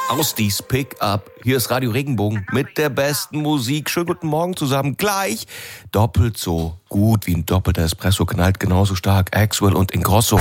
Aus dies Pick-up. Hier ist Radio Regenbogen mit der besten Musik. Schönen guten Morgen zusammen. Gleich doppelt so gut wie ein doppelter Espresso, knallt genauso stark Axwell und Ingrosso.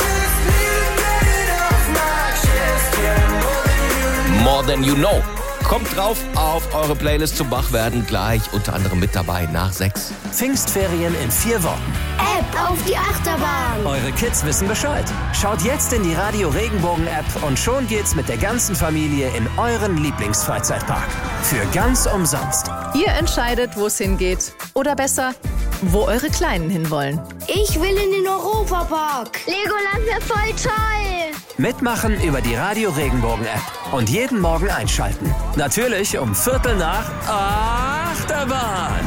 More Than You Know. Kommt drauf auf eure Playlist zum Wachwerden. Gleich unter anderem mit dabei nach 6. Pfingstferien in 4 Wochen. App auf die Achterbahn. Eure Kids wissen Bescheid. Schaut jetzt in die Radio Regenbogen App und schon geht's mit der ganzen Familie in euren Lieblingsfreizeitpark. Für ganz umsonst. Ihr entscheidet, wo es hingeht. Oder besser, wo eure Kleinen hinwollen. Ich will in den Europapark. Legoland wäre voll toll. Mitmachen über die Radio Regenbogen App. Und jeden Morgen einschalten. Natürlich um 7:45 Achterbahn.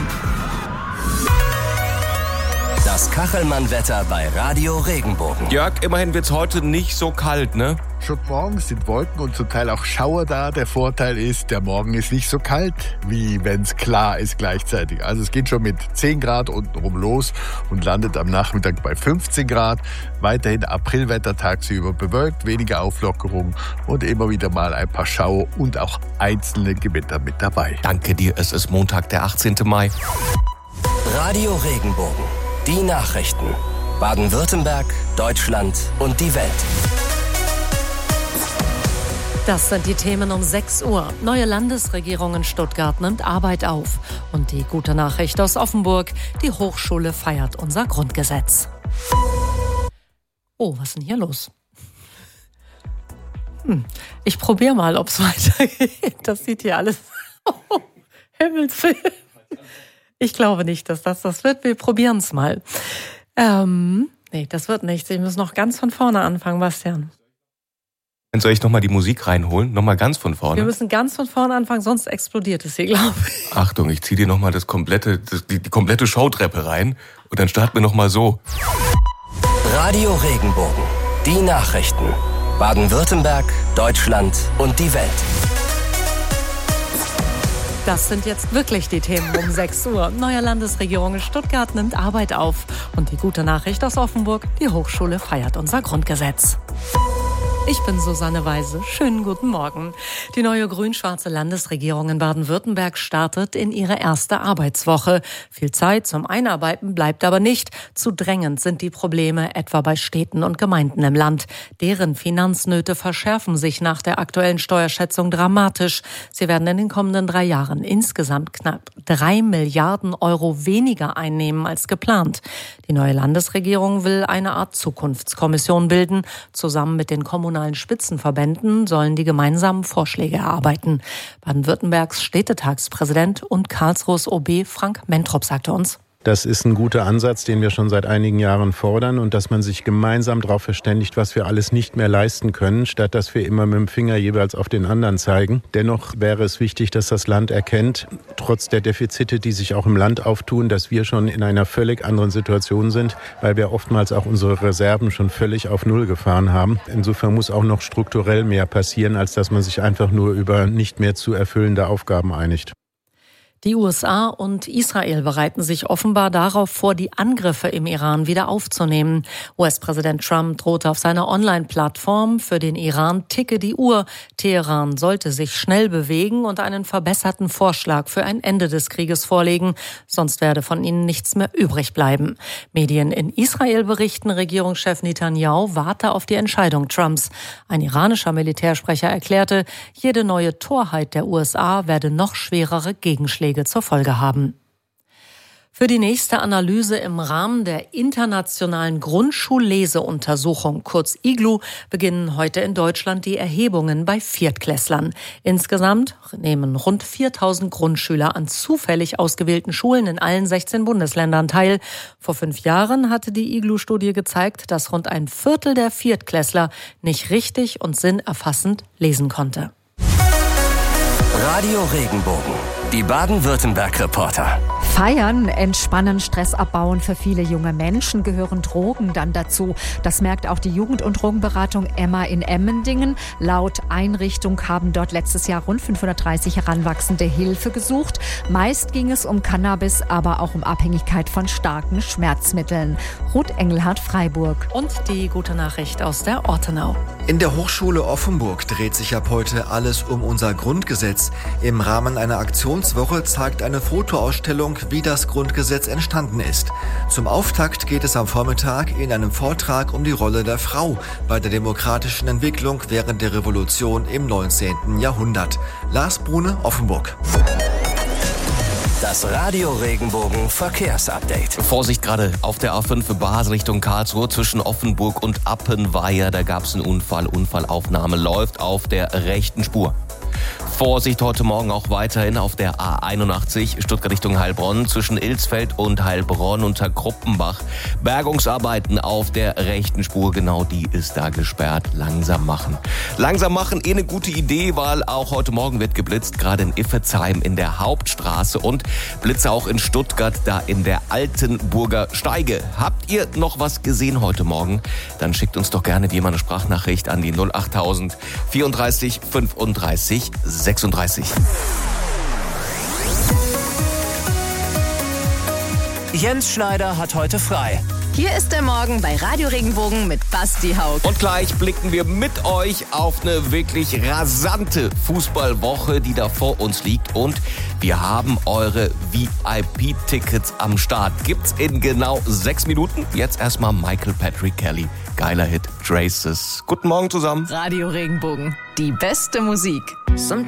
Das Kachelmann-Wetter bei Radio Regenbogen. Jörg, immerhin wird's heute nicht so kalt, ne? Schon morgens sind Wolken und zum Teil auch Schauer da. Der Vorteil ist, der Morgen ist nicht so kalt, wie wenn es klar ist gleichzeitig. Also es geht schon mit 10 Grad untenrum los und landet am Nachmittag bei 15 Grad. Weiterhin Aprilwetter tagsüber bewölkt, weniger Auflockerung und immer wieder mal ein paar Schauer und auch einzelne Gewitter mit dabei. Danke dir, es ist Montag, der 18. Mai. Radio Regenbogen. Die Nachrichten. Baden-Württemberg, Deutschland und die Welt. Das sind die Themen um 6 Uhr. Neue Landesregierung in Stuttgart nimmt Arbeit auf. Und die gute Nachricht aus Offenburg: Die Hochschule feiert unser Grundgesetz. Oh, was ist denn hier los? Ich probiere mal, ob es weitergeht. Das sieht hier alles... Oh, Himmelswillen. Ich glaube nicht, dass das wird. Wir probieren es mal. Nee, das wird nichts. Ich muss noch ganz von vorne anfangen, Bastian. Soll ich nochmal die Musik reinholen? Nochmal ganz von vorne? Wir müssen ganz von vorne anfangen, sonst explodiert es hier, glaube ich. Achtung, ich ziehe dir nochmal die komplette Showtreppe rein und dann starten wir nochmal so. Radio Regenbogen. Die Nachrichten. Baden-Württemberg, Deutschland und die Welt. Das sind jetzt wirklich die Themen um 6 Uhr. Neue Landesregierung in Stuttgart nimmt Arbeit auf. Und die gute Nachricht aus Offenburg: Die Hochschule feiert unser Grundgesetz. Ich bin Susanne Weise. Schönen guten Morgen. Die neue grün-schwarze Landesregierung in Baden-Württemberg startet in ihre erste Arbeitswoche. Viel Zeit zum Einarbeiten bleibt aber nicht. Zu drängend sind die Probleme etwa bei Städten und Gemeinden im Land. Deren Finanznöte verschärfen sich nach der aktuellen Steuerschätzung dramatisch. Sie werden in den kommenden 3 Jahren insgesamt knapp 3 Milliarden Euro weniger einnehmen als geplant. Die neue Landesregierung will eine Art Zukunftskommission bilden. Zusammen mit den kommunalen Spitzenverbänden sollen die gemeinsamen Vorschläge erarbeiten. Baden-Württembergs Städtetagspräsident und Karlsruhes OB Frank Mentrop sagte uns: Das ist ein guter Ansatz, den wir schon seit einigen Jahren fordern, und dass man sich gemeinsam darauf verständigt, was wir alles nicht mehr leisten können, statt dass wir immer mit dem Finger jeweils auf den anderen zeigen. Dennoch wäre es wichtig, dass das Land erkennt, trotz der Defizite, die sich auch im Land auftun, dass wir schon in einer völlig anderen Situation sind, weil wir oftmals auch unsere Reserven schon völlig auf Null gefahren haben. Insofern muss auch noch strukturell mehr passieren, als dass man sich einfach nur über nicht mehr zu erfüllende Aufgaben einigt. Die USA und Israel bereiten sich offenbar darauf vor, die Angriffe im Iran wieder aufzunehmen. US-Präsident Trump drohte auf seiner Online-Plattform: Für den Iran ticke die Uhr. Teheran sollte sich schnell bewegen und einen verbesserten Vorschlag für ein Ende des Krieges vorlegen, sonst werde von ihnen nichts mehr übrig bleiben. Medien in Israel berichten, Regierungschef Netanyahu warte auf die Entscheidung Trumps. Ein iranischer Militärsprecher erklärte, jede neue Torheit der USA werde noch schwerere Gegenschläge zur Folge haben. Für die nächste Analyse im Rahmen der internationalen Grundschulleseuntersuchung, kurz IGLU, beginnen heute in Deutschland die Erhebungen bei Viertklässlern. Insgesamt nehmen rund 4.000 Grundschüler an zufällig ausgewählten Schulen in allen 16 Bundesländern teil. Vor 5 Jahren hatte die IGLU-Studie gezeigt, dass rund ein Viertel der Viertklässler nicht richtig und sinnerfassend lesen konnte. Radio Regenbogen. Die Baden-Württemberg-Reporter. Feiern, entspannen, Stress abbauen. Für viele junge Menschen gehören Drogen dann dazu. Das merkt auch die Jugend- und Drogenberatung Emma in Emmendingen. Laut Einrichtung haben dort letztes Jahr rund 530 Heranwachsende Hilfe gesucht. Meist ging es um Cannabis, aber auch um Abhängigkeit von starken Schmerzmitteln. Ruth Engelhardt, Freiburg. Und die gute Nachricht aus der Ortenau. In der Hochschule Offenburg dreht sich ab heute alles um unser Grundgesetz. Im Rahmen einer Aktionswoche zeigt eine Fotoausstellung, wie das Grundgesetz entstanden ist. Zum Auftakt geht es am Vormittag in einem Vortrag um die Rolle der Frau bei der demokratischen Entwicklung während der Revolution im 19. Jahrhundert. Lars Brune, Offenburg. Das Radio Regenbogen Verkehrsupdate. Vorsicht gerade auf der A5 Basel Richtung Karlsruhe zwischen Offenburg und Appenweier. Da gab es einen Unfall. Unfallaufnahme läuft auf der rechten Spur. Vorsicht heute Morgen auch weiterhin auf der A81 Stuttgart Richtung Heilbronn zwischen Ilsfeld und Heilbronn unter Kruppenbach. Bergungsarbeiten auf der rechten Spur, genau die ist da gesperrt. Langsam machen. Langsam machen, eine gute Idee, weil auch heute Morgen wird geblitzt, gerade in Iffezheim in der Hauptstraße und Blitze auch in Stuttgart, da in der Altenburger Steige. Habt ihr noch was gesehen heute Morgen? Dann schickt uns doch gerne wie immer eine Sprachnachricht an die 08000 34 35 36. Jens Schneider hat heute frei. Hier ist der Morgen bei Radio Regenbogen mit Basti Haug. Und gleich blicken wir mit euch auf eine wirklich rasante Fußballwoche, die da vor uns liegt. Und wir haben eure VIP-Tickets am Start. Gibt's in genau 6 Minuten. Jetzt erstmal Michael Patrick Kelly. Geiler Hit, Traces. Guten Morgen zusammen. Radio Regenbogen, die beste Musik.